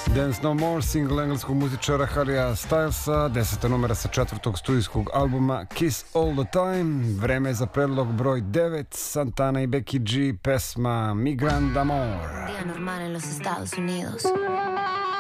Dance No More, single engleskog muzičara Harrya Stylesa, 10. numera sa 4. studijskog albuma Kiss All The Time. Vreme je za predlog broj 9, Santana i Becky G, pesma Mi Gran Amor. Día normal en los Estados Unidos.